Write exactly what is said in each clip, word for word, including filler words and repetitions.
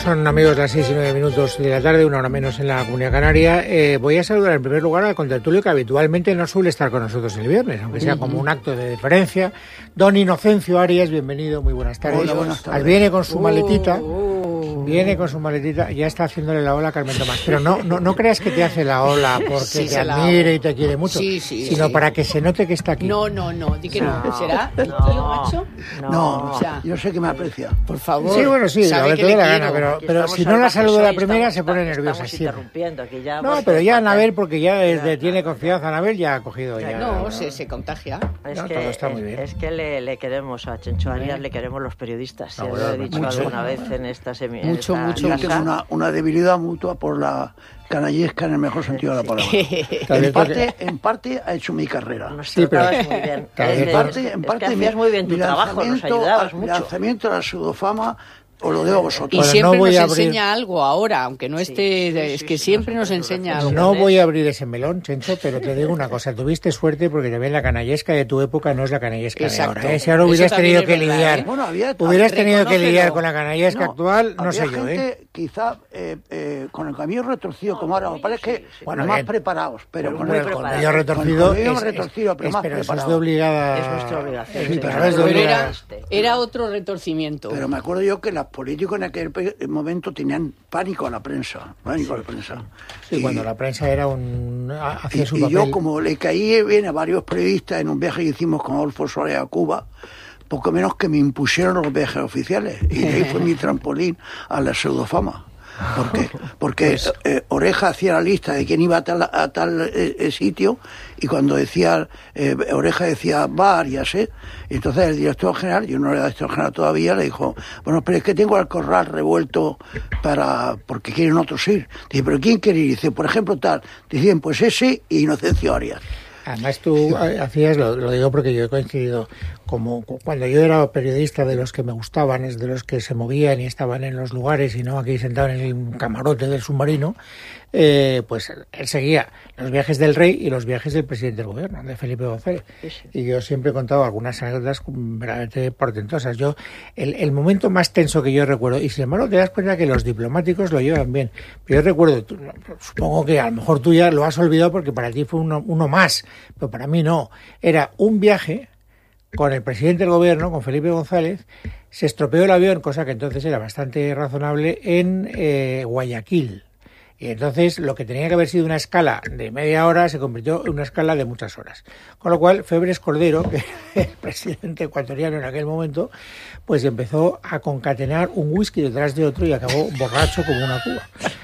son amigos las seis y nueve minutos de la tarde, una hora menos en la Comunidad Canaria. Eh, voy a saludar en primer lugar al contertulio que habitualmente no suele estar con nosotros el viernes, aunque sea como un acto de deferencia. Don Inocencio Arias, bienvenido, muy buenas tardes. Hola, buenas tardes. Viene con su maletita, Uh, uh. viene con su maletita, ya está haciéndole la ola a Carmen Tomás. Pero no, no, no creas que te hace la ola porque Sí, te se la admire hago. y te quiere mucho, Sí, sí, sino sí. para que se note que está aquí. No, no, no, di que no. No. ¿Será el No. tío macho? No, No, o sea, yo sé que me aprecia. por favor. Sí, bueno, sí, sabe lo que que te dé le la quiero. gana, pero, Aquí pero estamos si no la salvajes saludo la hoy, primera estamos- se pone estamos nerviosa siempre. interrumpiendo aquí ya. No, pues, pero ya cuando- Anabel, porque ya desde Ya, tiene no. confianza, Anabel ya ha cogido ya. No, se, se contagia. Es No, que, todo está muy es- bien. es que le, le queremos a Chencho Arias, le queremos los periodistas. Ah, Ya bueno, lo he dicho mucho. alguna vez en esta semi. en Mucho, esta mucho, casa. Yo tengo una, una debilidad mutua por la canallesca en el mejor sentido de la palabra. Está En bien, parte, en parte ha hecho mi carrera. Nos Sí, pero- tratabas muy bien. Claro, Es en de- parte- es En que parte, hacías mi- muy bien tu mi trabajo, nos lanzamiento ayudabas a- mi mucho. lanzamiento a la pseudofama os lo debo a vosotros. Y Bueno, siempre no voy nos a abrir- enseña algo ahora, aunque no Sí, esté... sí, es sí, que sí, siempre no nos sé, enseña no sé. algo. No voy a abrir ese melón, Chencho, pero te digo una cosa, tuviste suerte porque también la canallesca de tu época no es la canallesca Exacto. de ahora. ¿eh? Si ahora Eso hubieras también tenido es que verdad, lidiar, ¿eh? Bueno, había- hubieras tenido que reconócelo. lidiar con la canallesca No, actual, no había sé yo, gente, ¿eh? quizá eh, eh, con el cabello retorcido, como ahora, me parece que sí, sí. Bueno, más bien. preparados, pero Pero con con el, el preparado. cabello Con retorcido, el cabello es, retorcido, pero es- más pero eso es preparado. de obligada... Es nuestra obligación, Sí, sí, pero claro. es de Pero obligada... era, era otro retorcimiento. Pero me acuerdo yo que los políticos en aquel pe- momento tenían pánico a la prensa, pánico a la prensa. Sí, Y- cuando la prensa era un... hacía Y, su y papel. yo, como le caí bien a varios periodistas en un viaje que hicimos con Adolfo Suárez a Cuba, poco menos que me impusieron los viajes oficiales. Y de ahí fue mi trampolín a la pseudofama. ¿Por qué? Porque Pues eh, Oreja hacía la lista de quién iba a tal, a tal eh, eh, sitio, y cuando decía, eh, Oreja decía varias, ¿eh? Y entonces el director general, yo no era director general todavía, le dijo, bueno, pero es que tengo el corral revuelto para porque quieren otros ir. Dice, ¿pero quién quiere ir? Dice, por ejemplo, tal. Dicen, pues ese y Inocencio Arias. Además tú hacías, lo, lo digo porque yo he coincidido, como cu- cuando yo era periodista de los que me gustaban, es de los que se movían y estaban en los lugares y no aquí sentado en el camarote del submarino, eh, pues él seguía los viajes del rey y los viajes del presidente del gobierno, de Felipe González. Sí, sí. Y yo siempre he contado algunas anécdotas verdaderamente portentosas. Yo, el, el momento más tenso que yo recuerdo, y sin embargo te das cuenta que los diplomáticos lo llevan bien, pero yo recuerdo, tú- supongo que a lo mejor tú ya lo has olvidado porque para ti fue uno, uno más, pero para mí no. Era un viaje con el presidente del gobierno, con Felipe González, se estropeó el avión, cosa que entonces era bastante razonable, en eh, Guayaquil. Y entonces lo que tenía que haber sido una escala de media hora se convirtió en una escala de muchas horas. Con lo cual, Febres Cordero, que era el presidente ecuatoriano en aquel momento, pues empezó a concatenar un whisky detrás de otro y acabó borracho como una cuba.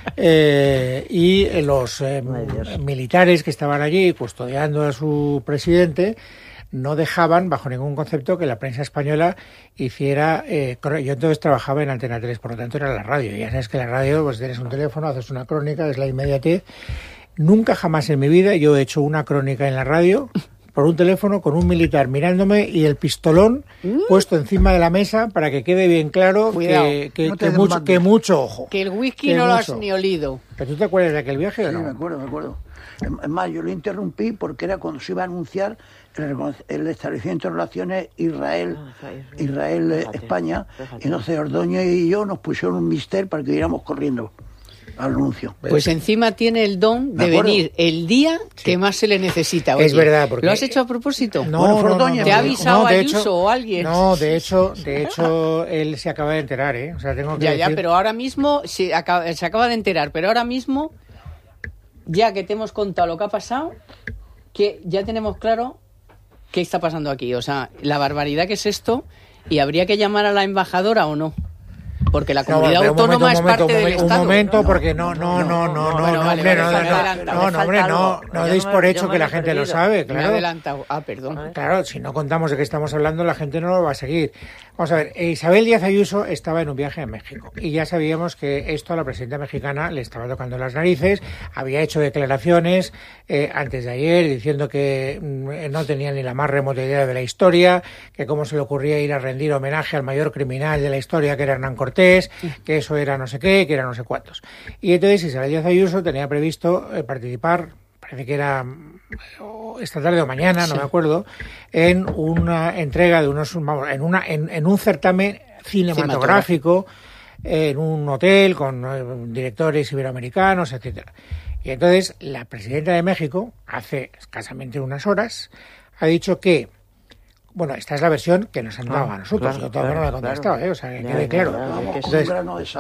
Eh, y los eh, Ay, Dios. militares que estaban allí custodiando a su presidente no dejaban, bajo ningún concepto, que la prensa española hiciera... Eh, cro- yo entonces trabajaba en Antena tres, por lo tanto era la radio. Ya sabes que la radio, pues tienes un teléfono, haces una crónica, es la inmediatez. Nunca jamás en mi vida yo he hecho una crónica en la radio por un teléfono con un militar mirándome y el pistolón puesto encima de la mesa para que quede bien claro Cuidado, que, que, no te que mucho, desmandes. que mucho ojo. Que el whisky Que no lo has mucho. ni olido. ¿Pero tú te acuerdas de aquel viaje o Sí, no? me acuerdo, me acuerdo. Es más, yo lo interrumpí porque era cuando se iba a anunciar el, reconoc- el establecimiento de relaciones Israel, Ah, Israel. Israel eh, Fíjate, España. fíjate. Y entonces Ordóñez y yo nos pusieron un mister para que iéramos corriendo al anuncio. Pues encima tiene el don ¿De de acuerdo? venir el día que más se le necesita. Es Oye, verdad, porque- ¿lo has hecho a propósito? No, Bueno, no, fue no, Ordóñez, no, ¿Te ha no, avisado no, de Ayuso hecho- o alguien? No, de hecho, de hecho, él se acaba de enterar, ¿eh? O sea, tengo que Ya, ya, decir- pero ahora mismo se acaba, se acaba de enterar, pero ahora mismo, ya que te hemos contado lo que ha pasado, que ya tenemos claro qué está pasando aquí. O sea, la barbaridad que es esto, y habría que llamar a la embajadora o no. Porque la No, comunidad pero un autónoma momento, es un momento, parte un del momento, Estado. Un momento, No, porque no, no, no, no, no, Bueno, no, vale, hombre, vale, no, falta no, adelantado. no, Me no, hombre, falta no, algo. no Yo deis me- por yo hecho me que la he gente lo perdido. sabe, Me he claro. adelantado. Ah, perdón. Claro, si no contamos de qué estamos hablando, la gente no lo va a seguir. Vamos a ver, eh, Isabel Díaz Ayuso estaba en un viaje a México y ya sabíamos que esto a la presidenta mexicana le estaba tocando las narices, había hecho declaraciones eh, antes de ayer diciendo que mm, no tenía ni la más remota idea de la historia, que cómo se le ocurría ir a rendir homenaje al mayor criminal de la historia, que era Hernán Cortés, que eso era no sé qué, que era no sé cuántos. Y entonces Isabel Díaz Ayuso tenía previsto eh, participar, parece que era o esta tarde o mañana, no Sí. me acuerdo, en una entrega de unos, vamos, en una, en, en un certamen cinematográfico en un hotel con eh, directores iberoamericanos, etcétera. Y entonces la presidenta de México, hace escasamente unas horas, ha dicho que, bueno, esta es la versión que nos han dado ah, a nosotros, claro, yo todavía claro, no la he contestado, claro. ¿eh? O sea, que ya, quede claro. Ya, ya, entonces,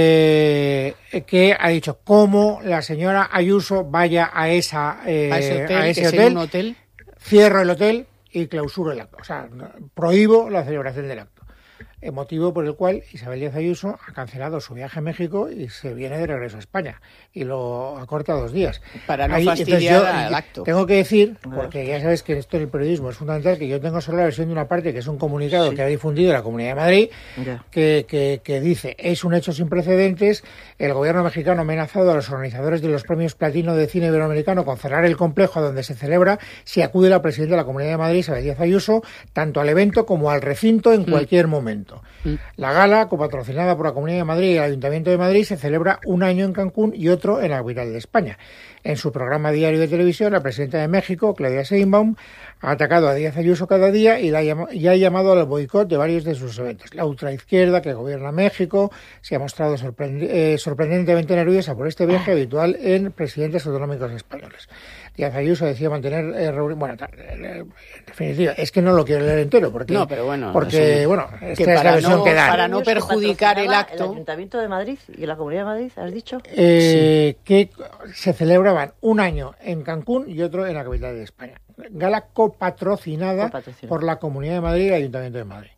eh, que ha dicho cómo la señora Ayuso vaya a, esa, eh, a ese hotel, a ese que hotel, un hotel, cierro el hotel y clausuro el acto. O sea, prohíbo la celebración del acto. El motivo por el cual Isabel Díaz Ayuso ha cancelado su viaje a México y se viene de regreso a España y lo acorta dos días. Para no Ahí, fastidiar yo, al acto. Tengo que decir, porque ya sabes que esto en el periodismo es fundamental, que yo tengo solo la versión de una parte que es un comunicado sí. que ha difundido la Comunidad de Madrid, yeah. que, que, que dice, es un hecho sin precedentes, el gobierno mexicano ha amenazado a los organizadores de los premios Platino de Cine Iberoamericano con cerrar el complejo donde se celebra si acude la presidenta de la Comunidad de Madrid, Isabel Díaz Ayuso, tanto al evento como al recinto en mm. cualquier momento. Mm. La gala, copatrocinada por la Comunidad de Madrid y el Ayuntamiento de Madrid, se celebra un año en Cancún y otro en la capital de España. En su programa diario de televisión, la presidenta de México, Claudia Sheinbaum, ha atacado a Díaz Ayuso cada día y, la llama, y ha llamado al boicot de varios de sus eventos. La ultraizquierda que gobierna México se ha mostrado sorprend- eh, sorprendentemente nerviosa por este viaje habitual en presidentes autonómicos españoles. Díaz Ayuso decía mantener eh, reuni- bueno, en definitiva, es que no lo quiero leer entero porque no, pero bueno, porque sí. bueno, esta que es la versión no, que dan. Para no perjudicar el acto. ¿El Ayuntamiento de Madrid y la Comunidad de Madrid, has dicho? Eh, sí. Que se celebraban un año en Cancún y otro en la capital de España. Gala copatrocinada, copatrocinada por la Comunidad de Madrid y el Ayuntamiento de Madrid.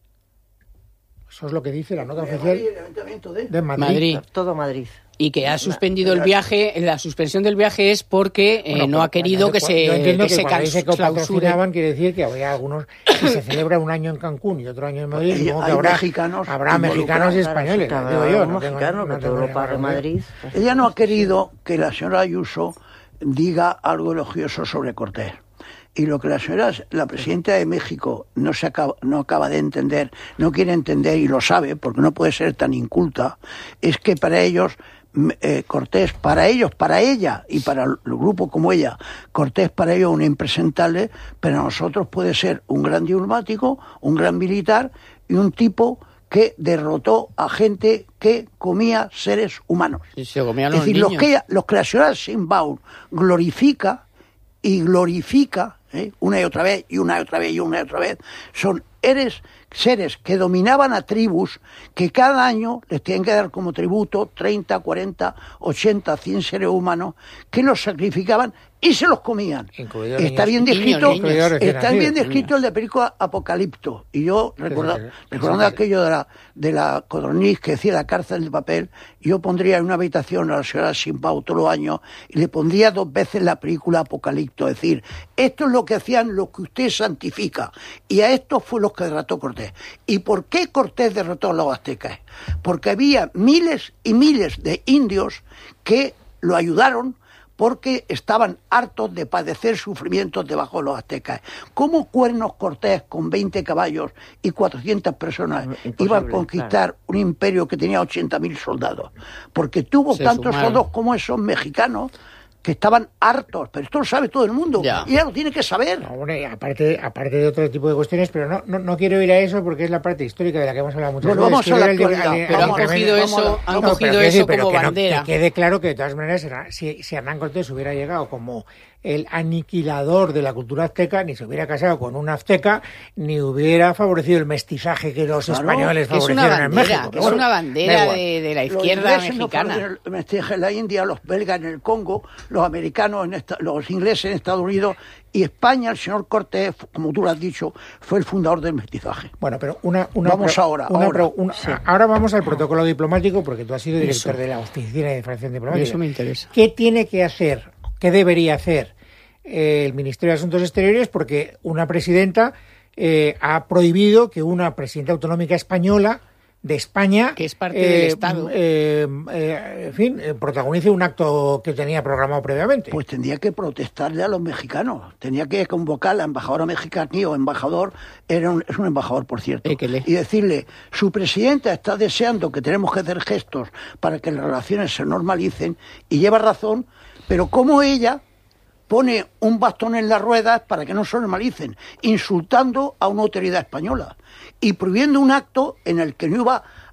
Eso es lo que dice la nota oficial de, de Madrid. Madrid. Todo Madrid. Y que ha suspendido el viaje, la suspensión del viaje es porque eh, bueno, no ha querido que se, yo entiendo que que se cuando dice que patrocinaban quiere decir que habría algunos, si se celebra un año en Cancún y otro año en Madrid, y supongo que habrá mexicanos, habrá mexicanos y españoles, claro, digo yo. No mexicano, que todo Europa de Madrid. Ella no ha querido que la señora Ayuso diga algo elogioso sobre Cortés. Y lo que la señora, la presidenta de México no se acaba, no acaba de entender, no quiere entender y lo sabe porque no puede ser tan inculta, es que para ellos eh, Cortés, para ellos, para ella y para el grupo como ella, Cortés para ellos un impresentable, pero a nosotros puede ser un gran diplomático, un gran militar y un tipo que derrotó a gente que comía seres humanos. Y se comían es los decir, niños. los que, los que la señora Sheinbaum glorifica y glorifica ¿eh? una y otra vez, y una y otra vez, y una y otra vez, son eres, seres que dominaban a tribus que cada año les tienen que dar como tributo treinta, cuarenta, ochenta, cien seres humanos que los sacrificaban y se los comían. Incluido está niños, bien descrito, niños, niños. está bien descrito el de película Apocalipto. Y yo, recuerda, sí, sí, sí. recordando sí, sí. aquello de la, de la codorniz que decía la cárcel de papel, yo pondría en una habitación a la señora Sheinbaum todos los años y le pondría dos veces la película Apocalipto. Es decir, esto es lo que hacían los que usted santifica. Y a estos fue los que derrotó Cortés. ¿Y por qué Cortés derrotó a los aztecas? Porque había miles y miles de indios que lo ayudaron porque estaban hartos de padecer sufrimientos debajo de los aztecas. ¿Cómo Cuernos Cortés, con veinte caballos y cuatrocientas personas, Imposible, iba a conquistar claro. un imperio que tenía ochenta mil soldados? Porque tuvo Se tantos sumaron. soldados como esos mexicanos que estaban hartos, pero esto lo sabe todo el mundo, ya. y ya lo tiene que saber. No, bueno, y aparte, aparte de otro tipo de cuestiones, pero no, no, no quiero ir a eso porque es la parte histórica de la que hemos hablado muchas bueno, veces. Vamos a la al, actualidad. Al, al, pero al, han cogido eso, vamos, han no, cogido pero eso sí, pero como que bandera. No, que quede claro que de todas maneras, si, si Hernán Cortés hubiera llegado como el aniquilador de la cultura azteca, ni se hubiera casado con una azteca, ni hubiera favorecido el mestizaje que los claro, españoles que favorecieron bandera, en México. Que es una bandera de, de la izquierda los mexicana. No el mestizaje en la India, los belgas en el Congo, los americanos, en esta, los ingleses en Estados Unidos, y España, el señor Cortés, como tú lo has dicho, fue el fundador del mestizaje. Bueno, pero una... una vamos pro, ahora. Una ahora. Pro, una, sí. ahora vamos al protocolo diplomático, porque tú has sido director Eso. de la Oficina de Información Diplomática. Eso me interesa. ¿Qué tiene que hacer, qué debería hacer el Ministerio de Asuntos Exteriores? Porque una presidenta eh, ha prohibido que una presidenta autonómica española de España, que es parte eh, del Estado, eh, eh, en fin, eh, protagonice un acto que tenía programado previamente. Pues tendría que protestarle a los mexicanos, tenía que convocar a la embajadora mexicana o embajador, era un, es un embajador, por cierto, eh, y decirle, su presidenta está deseando que tenemos que hacer gestos para que las relaciones se normalicen, y lleva razón, pero como ella pone un bastón en las ruedas para que no se normalicen, insultando a una autoridad española y prohibiendo un acto en el que no iba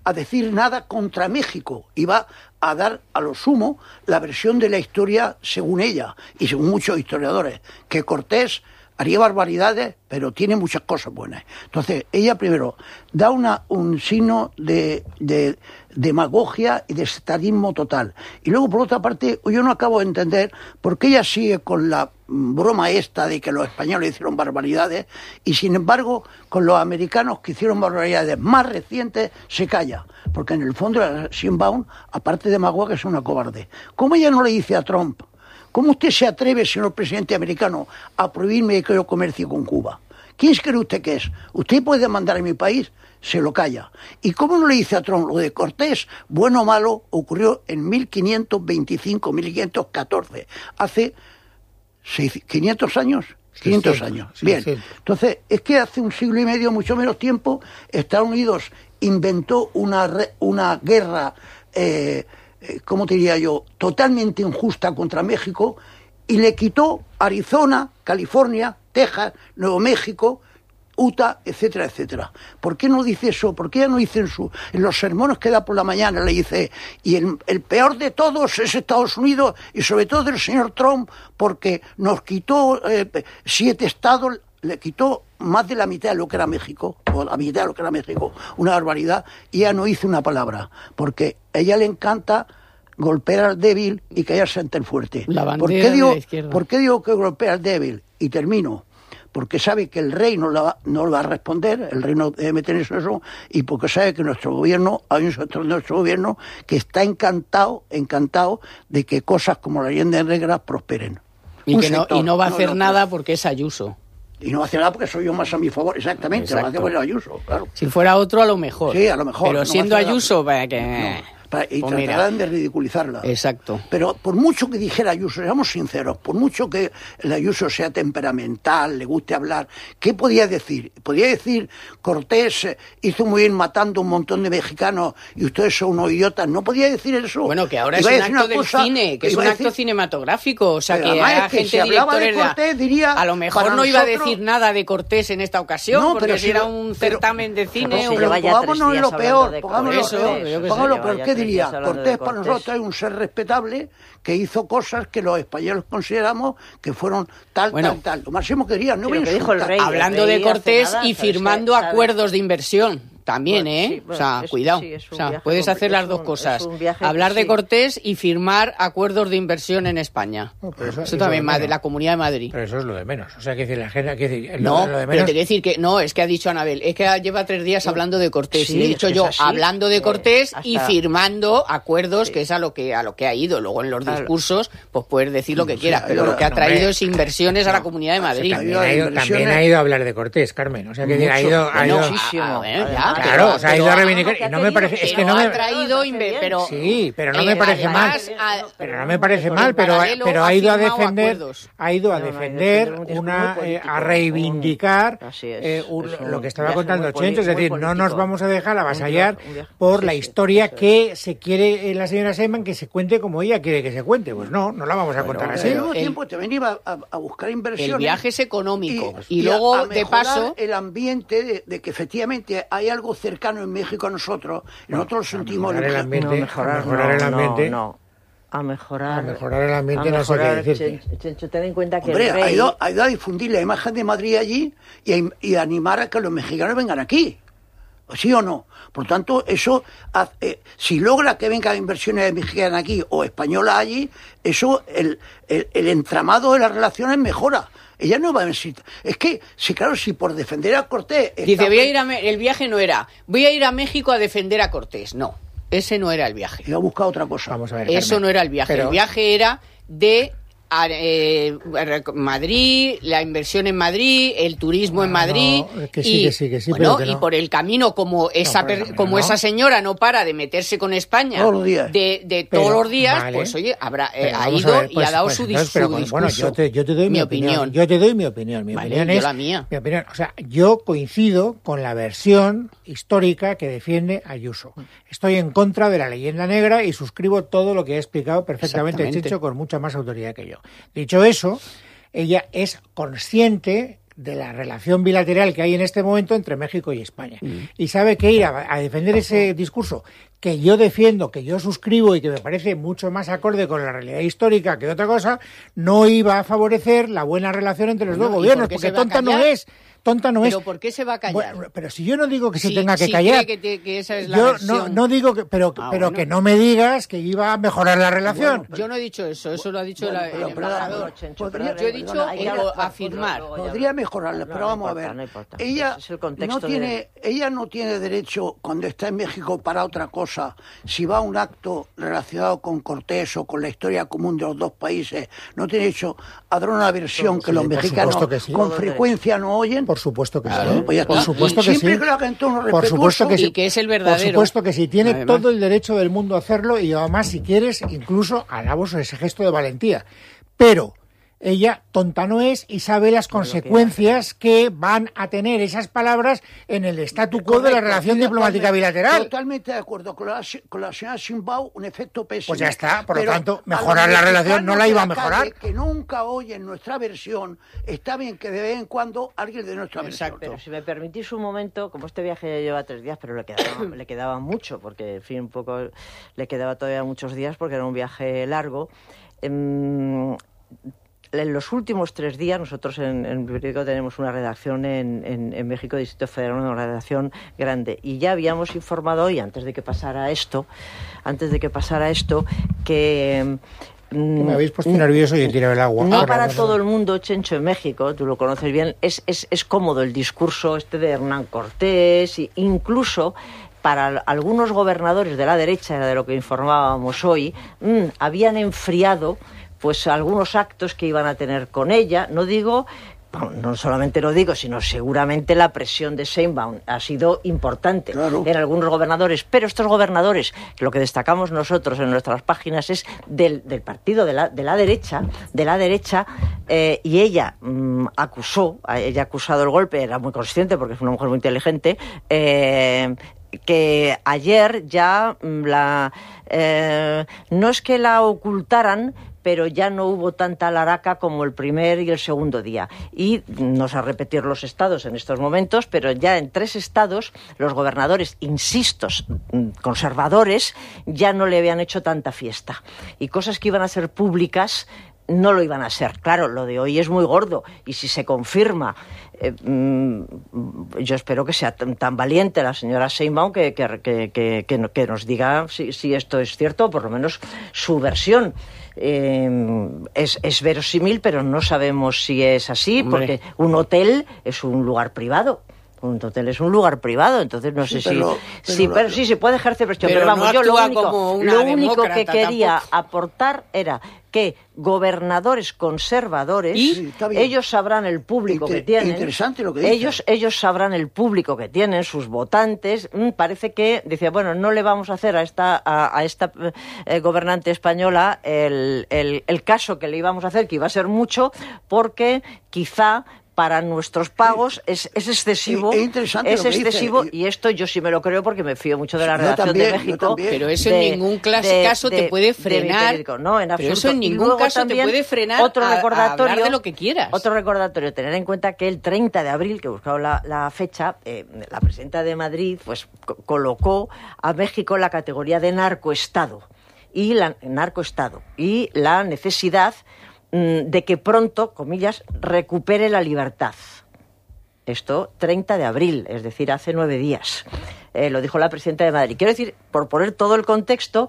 a decir nada contra México, iba a dar a lo sumo la versión de la historia según ella y según muchos historiadores, que Cortés haría barbaridades, pero tiene muchas cosas buenas. Entonces, ella primero da una, un signo de, de demagogia y de estadismo total. Y luego, por otra parte, yo no acabo de entender por qué ella sigue con la broma esta de que los españoles hicieron barbaridades y, sin embargo, con los americanos que hicieron barbaridades más recientes, se calla. Porque en el fondo, la Sheinbaum, aparte de demagoga, es una cobarde. ¿Cómo ella no le dice a Trump: ¿cómo usted se atreve, señor presidente americano, a prohibirme que yo comercie con Cuba? ¿Quién cree usted que es? ¿Usted puede mandar a mi país? Se lo calla. ¿Y cómo no le dice a Trump? Lo de Cortés, bueno o malo, ocurrió en mil quinientos veinticinco, mil quinientos catorce. Hace quinientos años. quinientos años. Bien. Entonces, es que hace un siglo y medio, mucho menos tiempo, Estados Unidos inventó una, re, una guerra... Eh, ¿cómo te diría yo?, totalmente injusta contra México, y le quitó Arizona, California, Texas, Nuevo México, Utah, etcétera, etcétera. ¿Por qué no dice eso? ¿Por qué ella no dice en, su, en los sermones que da por la mañana, le dice, y el, el peor de todos es Estados Unidos, y sobre todo el señor Trump, porque nos quitó eh, siete estados, le quitó más de la mitad de lo que era México, o la mitad de lo que era México, una barbaridad, y ella no hizo una palabra, porque a ella le encanta golpear al débil y callarse ante el fuerte. La ¿Por qué digo, de ¿Por qué digo que golpea al débil? Y termino. Porque sabe que el rey no, la, no le va a responder, el rey no debe meter en eso, y porque sabe que nuestro gobierno, hay un sector de nuestro gobierno que está encantado, encantado de que cosas como la leyenda negra prosperen. Y, que no, sector, y no va a hacer no, nada porque es Ayuso. Y no va a hacer nada porque soy yo más a mi favor, exactamente, Exacto. Lo hace por Ayuso, claro. Si fuera otro, a lo mejor. Sí, a lo mejor. Pero no siendo Ayuso, para que... No. Para, y pues tratarán mira. de ridiculizarla. Exacto. Pero por mucho que dijera Ayuso, seamos sinceros, por mucho que el Ayuso sea temperamental, le guste hablar, ¿qué podía decir? Podía decir, Cortés hizo muy bien matando un montón de mexicanos y ustedes son unos idiotas. No podía decir eso. Bueno, que ahora es un acto del cosa, cine, que es un acto decir, cinematográfico. O sea, que a que gente si hablaba de Cortés, diría... A lo mejor no nosotros, iba a decir nada de Cortés en esta ocasión, no, porque pero si era un pero, certamen de cine... Pero, pero, pero pongámonos lo peor, pongámonos lo peor. Pongámonos lo peor, ¿qué diría? Cortés para nosotros es un ser respetable que hizo cosas que los españoles consideramos que fueron tal, bueno, tal, tal. Lo máximo que querían, no que dijo el rey, hablando el rey de Cortés nada, y firmando ¿sabes? acuerdos de inversión. También, bueno, ¿eh? sí, bueno, o sea, es, cuidado. Sí, o sea, puedes hacer las dos un, cosas. Viaje, Hablar de sí. Cortés y firmar acuerdos de inversión en España. No, eso, eso, eso también de, de la Comunidad de Madrid. Pero eso es lo de menos. O sea, que decir, la gente... Que decir, no, lo de menos... pero te quiero decir que... No, es que ha dicho Anabel, es que lleva tres días hablando de Cortés. Sí, y le he dicho es yo, así, hablando de Cortés hasta... y firmando acuerdos, sí. que es a lo que a lo que ha ido. Luego en los claro. discursos, pues puedes decir lo que sí, quieras, pero no, lo que ha no, traído hombre, es inversiones no, a la Comunidad de Madrid. También ha, ido, también ha ido a hablar de Cortés, Carmen. O sea, que Mucho, ha ido... Ha ido muchísimo. A, a ver, ya, claro, pero, o sea, ha ido a reivindicar... Y no me parece... Es que no me... ha traído... Pero, sí, pero no me parece mal. A, pero no me parece mal, pero, pero ha ido a defender... Ha ido a defender una... Eh, a reivindicar eh, un, lo que estaba contando Chencho. Es decir, no nos vamos a dejar avasallar por la historia que se quiere la señora Sheinbaum que se cuente como ella quiere que se cuente. Pues no, no la vamos a contar así. Al mismo tiempo también iba a, a buscar inversiones. El viaje es económico. Y, y, y luego, a, a de paso... el ambiente de, de que efectivamente hay algo cercano en México a nosotros. Y nosotros lo sentimos... El ambiente, no, mejorar, a mejorar no, el ambiente... No, no. A mejorar, a mejorar el ambiente, a mejorar, no sé qué decirte. Chencho, ten en cuenta que Hombre, el rey... ha, ido, ha ido a difundir la imagen de Madrid allí y a, y a animar a que los mexicanos vengan aquí. ¿Sí o no? Por tanto, eso, eh, si logra que vengan inversiones mexicanas aquí o españolas allí, eso, el, el, el entramado de las relaciones mejora. Ella no va a necesitar. Es que, sí, claro, si por defender a Cortés... Dice, voy a ir a... El viaje no era, voy a ir a México a defender a Cortés. No, ese no era el viaje. Y ha buscado otra cosa. Vamos a ver, Eso Carmen, no era el viaje. pero... El viaje era de... Eh, Madrid, la inversión en Madrid, el turismo no, en Madrid no, que sí, y, que sí, que sí, bueno, pero que y no. por el camino como esa no, per, camino, como no. esa señora no para de meterse con España todos los días. de, de pero, todos los días, vale. pues oye, habrá eh, Pero ha vamos ido a ver, y pues, ha dado pues, su, entonces, dis, pero, su discurso. bueno, yo te, yo te doy mi, mi opinión. opinión. Yo te doy mi opinión. Mi vale, opinión yo es la mía. mi opinión. O sea, yo coincido con la versión histórica que defiende Ayuso. Estoy en contra de la leyenda negra y suscribo todo lo que ha explicado perfectamente Chencho con mucha más autoridad que yo. Dicho eso, ella es consciente de la relación bilateral que hay en este momento entre México y España. Mm. Y sabe que ir a, a defender ese discurso que yo defiendo, que yo suscribo y que me parece mucho más acorde con la realidad histórica que otra cosa, no iba a favorecer la buena relación entre los bueno, dos gobiernos, por porque tonta no es. Tonta no ¿Pero es. por qué se va a callar? Bueno, pero si yo no digo que se si, tenga que si callar. Cree que, te, que esa es la yo versión... no, no digo que, pero, ah, pero bueno. que no me digas que iba a mejorar la relación. Bueno, yo no he dicho eso, eso lo ha dicho bueno, el, pero, el pero, embajador. pero, podría, yo he dicho perdona, el, hablar, afirmar. Podría mejorarla, pero no vamos importa, a ver. No importa. Ella, es el no tiene, de... ella no tiene derecho, cuando está en México, para otra cosa. Si va a un acto relacionado con Cortés o con la historia común de los dos países, no tiene derecho a dar una versión sí, que los mexicanos que sí. con frecuencia no oyen. Por supuesto que sí. Claro, pues por supuesto que siempre sí. que lo haga en tono por supuesto que sí. Y que es el verdadero. Por supuesto que sí. Tiene Además. todo el derecho del mundo a hacerlo y además, si quieres, incluso alabo ese gesto de valentía. Pero ella tonta no es y sabe las consecuencias que van a tener esas palabras en el statu quo Correcto, de la relación diplomática bilateral. Totalmente de acuerdo con la, con la señora Sheinbaum, un efecto pésimo. Pues ya está, por lo tanto, mejorar la relación no la iba a mejorar. Calle, que nunca oyen nuestra versión, está bien que de vez en cuando alguien de nuestra Exacto. versión. Pero si me permitís un momento, como este viaje ya lleva tres días, pero le quedaba, le quedaba mucho, porque en fin, un poco le quedaba todavía muchos días porque era un viaje largo. Eh, En los últimos tres días, nosotros en, en Periódico tenemos una redacción en, en, en México, Distrito Federal, una redacción grande. Y ya habíamos informado hoy, antes de que pasara esto, antes de que pasara esto, que... Mm, me habéis puesto nervioso y he tirado el agua. No Ahora, para no, todo no. el mundo, Chencho, en México, tú lo conoces bien, es, es, es cómodo el discurso este de Hernán Cortés, e incluso... para algunos gobernadores de la derecha, era de lo que informábamos hoy, mmm, habían enfriado pues algunos actos que iban a tener con ella. No digo, no solamente lo digo, sino seguramente la presión de Sheinbaum ha sido importante claro. en algunos gobernadores, pero estos gobernadores, lo que destacamos nosotros en nuestras páginas es del, del partido de la, de la derecha, de la derecha, eh, y ella mmm, acusó, ella ha acusado el golpe, era muy consciente porque es una mujer muy inteligente, eh, que ayer ya la eh, no es que la ocultaran, pero ya no hubo tanta laraca como el primer y el segundo día. Y no sé repetir los estados en estos momentos, pero ya en tres estados los gobernadores, insisto, conservadores, ya no le habían hecho tanta fiesta. Y cosas que iban a ser públicas no lo iban a ser. Claro, lo de hoy es muy gordo y si se confirma, eh, mmm, yo espero que sea tan, tan valiente la señora Sheinbaum que, que, que, que, que, que nos diga si, si esto es cierto, o por lo menos su versión. Eh, es, es verosímil, pero no sabemos si es así, Hombre. porque un hotel es un lugar privado. Un hotel es un lugar privado, entonces no sé sí, pero, si... Pero, sí, pero sí, se puede ejercer presión, pero, pero vamos, no yo lo único, lo único que quería tampoco. aportar era que gobernadores conservadores, sí, ellos sabrán el público Inter- que tienen, interesante lo que dice. ellos ellos sabrán el público que tienen, sus votantes. Mm, parece que decía, bueno, no le vamos a hacer a esta a, a esta eh, gobernante española el, el, el caso que le íbamos a hacer, que iba a ser mucho, porque quizá para nuestros pagos sí. es, es excesivo, sí, es, es excesivo dice. Y esto yo sí me lo creo porque me fío mucho de la redacción también, de México. Pero eso de, en ningún clase, de, caso de, te puede frenar. No, en absoluto. Pero eso en ningún caso te puede frenar otro a, recordatorio, a hablar de lo que quieras. Otro recordatorio, tener en cuenta que el treinta de abril, que he buscado la, la fecha, eh, la presidenta de Madrid pues co- colocó a México en la categoría de narcoestado y la narcoestado y la necesidad mmm, de que pronto, comillas, recupere la libertad. Esto treinta de abril, es decir, hace nueve días. Eh, lo dijo la presidenta de Madrid. Quiero decir, por poner todo el contexto,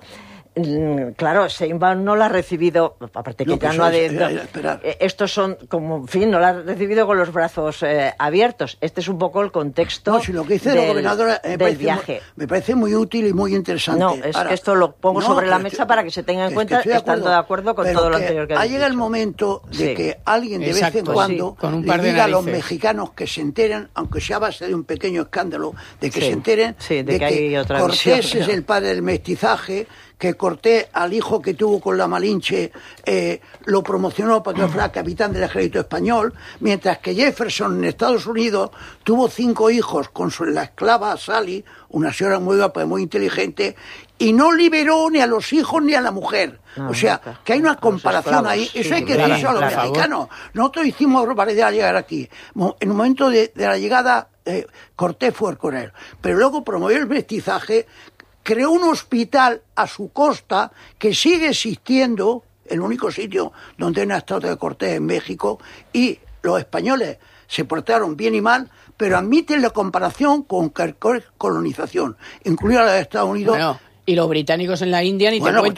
claro, Sheinbaum no la ha recibido, aparte que, que ya no ha de... No, eh, estos son, como, en fin, no la ha recibido con los brazos eh, abiertos. Este es un poco el contexto no, si lo que dice del, la gobernadora me del parece viaje. Muy, me parece muy útil y muy interesante. No, es Ahora, que esto lo pongo no, sobre la que, mesa para que se tenga en cuenta, de estando de acuerdo con todo lo anterior que ha ha llegado el dicho. momento de sí. que alguien de Exacto, vez en cuando sí, con un le par de diga a los narices. mexicanos que se enteren, aunque sea a base de un pequeño escándalo, de que sí. se enteren sí, de, de que, que hay otra Cortés visión, es el padre del mestizaje, que Cortés, al hijo que tuvo con la Malinche, eh, lo promocionó para que fuera capitán del ejército español, mientras que Jefferson en Estados Unidos tuvo cinco hijos con su, la esclava Sally, una señora muy guapa y muy inteligente, y no liberó ni a los hijos ni a la mujer. No, o sea, nunca. que hay una comparación ahí. Sí, Eso hay que claro, decirlo a los claro. mexicanos. Nosotros hicimos barbaridad al llegar aquí. Mo- En un momento de, de la llegada, eh, Cortés fue con él. Pero luego promovió el mestizaje, creó un hospital a su costa que sigue existiendo, el único sitio donde hay una estatua de Cortés en México, y los españoles se portaron bien y mal, pero admiten la comparación con cualquier colonización, incluida la de Estados Unidos. Bueno, y los británicos en la India ni Bueno, te pues